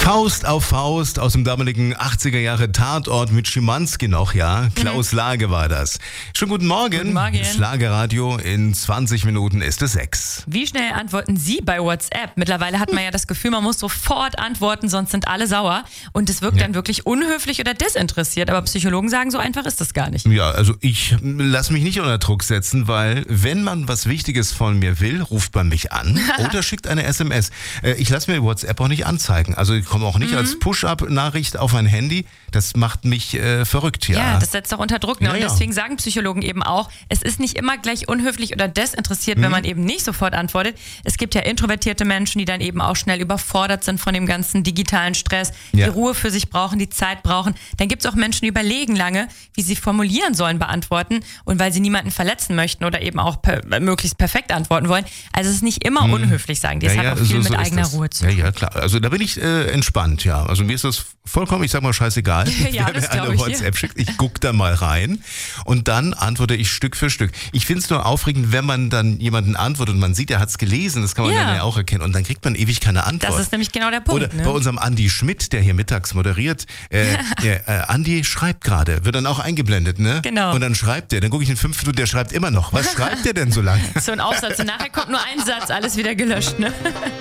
Faust auf Faust aus dem damaligen 80er Jahre Tatort mit Schimanski noch, ja. Klaus Lage war das. Schönen guten Morgen. Guten Morgen. Schlagerradio, in 20 Minuten ist es 6. Wie schnell antworten Sie bei WhatsApp? Mittlerweile hat man ja das Gefühl, man muss sofort antworten, sonst sind alle sauer. Und es wirkt dann wirklich unhöflich oder desinteressiert. Aber Psychologen sagen, so einfach ist das gar nicht. Ja, also ich lasse mich nicht unter Druck setzen, weil wenn man was Wichtiges von mir will, ruft man mich an oder schickt eine SMS. Ich lasse mir WhatsApp auch nicht anzeigen. Also ich komme auch nicht als Push-Up-Nachricht auf mein Handy. Das macht mich verrückt, ja. Ja, das setzt auch unter Druck. Ne? Ja, Und ja. deswegen sagen Psychologen eben auch, es ist nicht immer gleich unhöflich oder desinteressiert, wenn man eben nicht sofort antwortet. Es gibt ja introvertierte Menschen, die dann eben auch schnell überfordert sind von dem ganzen digitalen Stress, die Ruhe für sich brauchen, die Zeit brauchen. Dann gibt es auch Menschen, die überlegen lange, wie sie formulieren sollen, beantworten. Und weil sie niemanden verletzen möchten oder eben auch möglichst perfekt antworten wollen. Also es ist nicht immer unhöflich, sagen die. Es hat auch viel mit eigener Ruhe zu tun. Ja, klar. Also da bin ich entspannt, ja. Also mir ist das vollkommen, ich sag mal, scheißegal. Ja, wer das mir eine glaub ich, WhatsApp schickt, ich gucke da mal rein und dann antworte ich Stück für Stück. Ich finde es nur aufregend, wenn man dann jemanden antwortet und man sieht, er hat es gelesen, das kann man dann ja auch erkennen und dann kriegt man ewig keine Antwort. Das ist nämlich genau der Punkt. Oder bei unserem Andi Schmidt, der hier mittags moderiert, Andi schreibt gerade, wird dann auch eingeblendet, ne? Genau. Und dann schreibt er, dann gucke ich in 5 Minuten, der schreibt immer noch. Was schreibt der denn so lange? So ein Aufsatz und nachher kommt nur ein Satz, alles wieder gelöscht. Ne?